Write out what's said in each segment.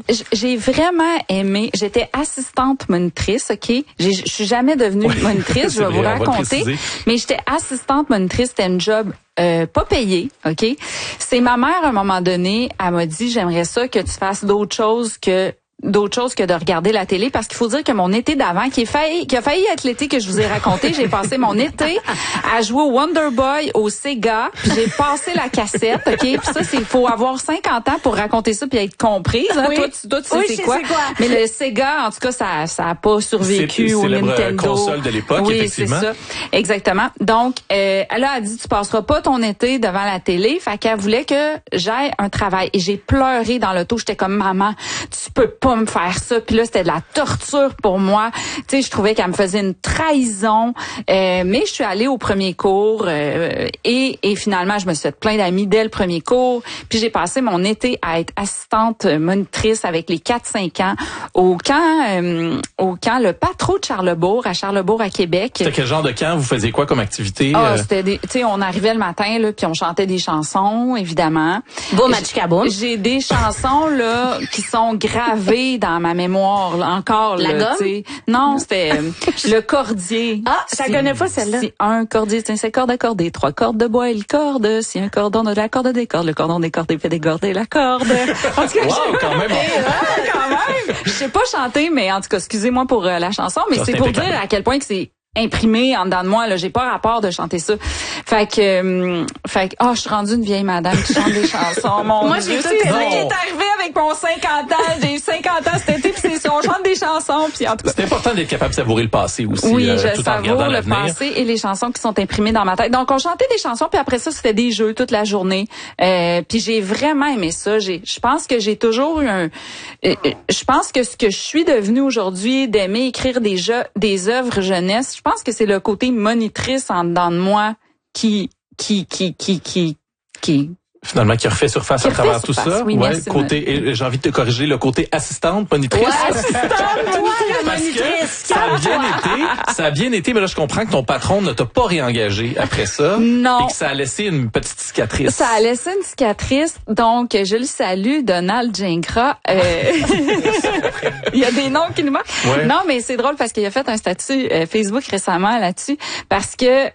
j'ai vraiment aimé. J'étais assistante monitrice, OK? Je suis jamais devenue monitrice, je vais vous raconter. Mais j'étais assistante monitrice, c'était une job pas payée, OK? C'est ma mère, à un moment donné, elle m'a dit, j'aimerais ça que tu fasses d'autres choses que de regarder la télé, parce qu'il faut dire que mon été d'avant, qui a failli être l'été que je vous ai raconté, j'ai passé mon été à jouer au Wonder Boy, au Sega, puis j'ai passé la cassette, OK? Puis ça, il faut avoir 50 ans pour raconter ça puis être comprise. Hein? Oui. Toi, tu sais c'est quoi. Mais le Sega, en tout cas, ça a pas survécu au Nintendo. C'est la console de l'époque, oui, effectivement. C'est ça. Exactement. Donc, elle a dit, tu passeras pas ton été devant la télé. Fait qu'elle voulait que j'aille un travail. Et j'ai pleuré dans l'auto. J'étais comme, maman, tu peux pas me faire ça. Puis là, c'était de la torture pour moi. Tu sais, je trouvais qu'elle me faisait une trahison. Mais je suis allée au premier cours et finalement, je me suis fait plein d'amis dès le premier cours. Puis j'ai passé mon été à être assistante monitrice avec les 4-5 ans au camp Le Patro de Charlesbourg, à Québec. C'était quel genre de camp? Vous faisiez quoi comme activité? C'était tu sais, on arrivait le matin, là, puis on chantait des chansons, évidemment. Boum, Machikaboum. J'ai des chansons, là, qui sont gravées dans ma mémoire, là, encore, La là, gomme? tu sais. Non, c'était le cordier. Ah, je la connais pas, celle-là. Si un cordier, c'est 5 cordes accordées, 3 cordes de bois et le corde. Si un cordon de la corde des cordes, le cordon des cordes fait décorder la corde. En tout cas, Quand même. quand même. Je sais pas chanter, mais en tout cas, excusez-moi pour la chanson, mais c'est pour dire à quel point que c'est imprimé en dedans de moi, là, j'ai pas rapport de chanter ça. Fait que je suis rendue une vieille madame qui chante des chansons. Moi, Dieu, j'ai c'est tout ça aimé. qui est arrivé avec mon 50 ans. J'ai eu 50 ans cet été, puis c'est ça, on chante des chansons, puis en tout cas. C'est important d'être capable de savourer le passé aussi, oui, tout je en regardant savoure le l'avenir. passé et les chansons qui sont imprimées dans ma tête. Donc, on chantait des chansons, puis après ça, c'était des jeux toute la journée. Puis j'ai vraiment aimé ça. Je pense que j'ai toujours eu je pense que ce que je suis devenue aujourd'hui, d'aimer écrire des œuvres jeunesse, je pense que c'est le côté monitrice en dedans de moi qui Finalement, qui refait surface à travers tout ça. Oui, ouais, merci, et j'ai envie de te corriger le côté assistante, monitrice. Ouais, assistante, toi, la Parce que monitrice. ça a bien été, mais là, je comprends que ton patron ne t'a pas réengagé après ça. Non. Et que ça a laissé une petite cicatrice. Ça a laissé une cicatrice, donc je le salue, Donald Gingras. Il y a des noms qui nous manquent. Ouais. Non, mais c'est drôle parce qu'il a fait un statut Facebook récemment là-dessus, parce que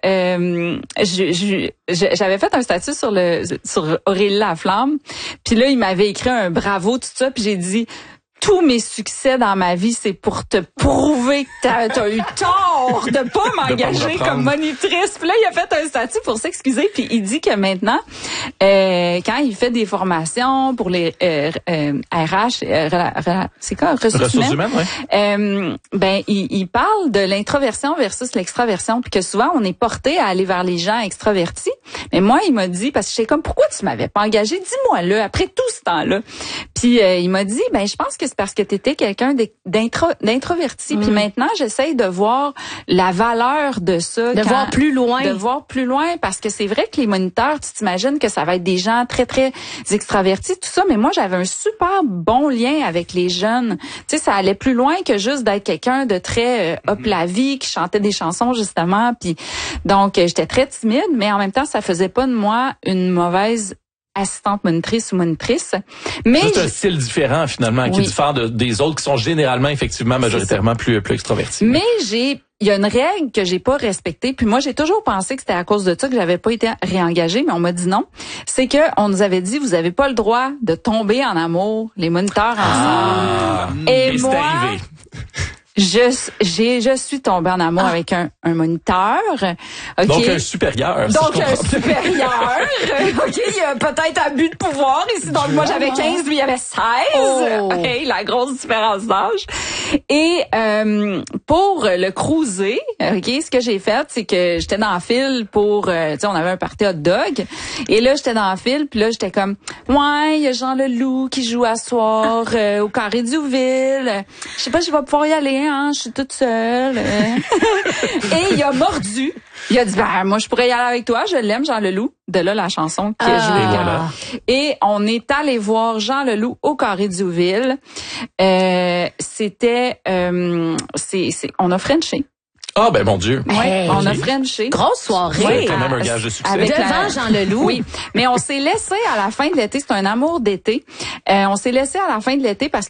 j'avais fait un statut sur Aurélie Laflamme, puis là il m'avait écrit un bravo tout ça, puis j'ai dit tous mes succès dans ma vie, c'est pour te prouver que t'as eu tort de pas m'engager comme monitrice. Puis là, il a fait un statut pour s'excuser. Puis il dit que maintenant, quand il fait des formations pour les RH, c'est quoi, ressources humaines, ouais. Ben il parle de l'introversion versus l'extraversion, puis que souvent on est porté à aller vers les gens extravertis. Mais moi, il m'a dit, parce que je sais comme, pourquoi tu m'avais pas engagé, dis-moi-le après tout ce temps-là. Puis il m'a dit, ben je pense que c'est parce que tu étais quelqu'un d'introverti. Puis maintenant, j'essaye de voir la valeur de ça. De voir plus loin. De voir plus loin, parce que c'est vrai que les moniteurs, tu t'imagines que ça va être des gens très, très extravertis, tout ça. Mais moi, j'avais un super bon lien avec les jeunes. Tu sais, ça allait plus loin que juste d'être quelqu'un de très hop la vie, qui chantait des chansons, justement. Puis donc, j'étais très timide, mais en même temps, ça faisait pas de moi une mauvaise assistante monitrice ou monitrice. Mais juste un style différent, finalement, qui diffère des autres qui sont généralement, effectivement, majoritairement plus extravertis. Mais il y a une règle que j'ai pas respectée, puis moi j'ai toujours pensé que c'était à cause de ça que j'avais pas été réengagée, mais on m'a dit non. C'est que on nous avait dit vous avez pas le droit de tomber en amour, les moniteurs ensemble. Et moi, c'est arrivé. Je suis tombée en amour avec un moniteur. Okay. Donc un supérieur. Donc un supérieur. OK, il y a peut-être abus de pouvoir ici. Donc moi j'avais 15, lui il avait 16. Oh. OK, la grosse différence d'âge. Et pour le cruiser, OK, ce que j'ai fait, c'est que j'étais dans la file pour tu sais, on avait un party hot dog, et là j'étais dans la file, puis là j'étais comme ouais, il y a Jean Leloup qui joue à soir au Carré d'Youville. Je sais pas si je vais pouvoir y aller, hein, je suis toute seule. Et il a mordu. Il a dit ben moi je pourrais y aller avec toi, je l'aime Jean Leloup. De là la chanson qui a joué. Voilà. Et on est allé voir Jean Leloup au Carré d'Youville. C'était on a frenché. Ah, ben, mon Dieu. Oui, on a frenché. Grosse soirée. C'est quand même un gage de succès. Devant Jean Leloup. Oui, mais on s'est laissé à la fin de l'été, c'est un amour d'été. On s'est laissé à la fin de l'été parce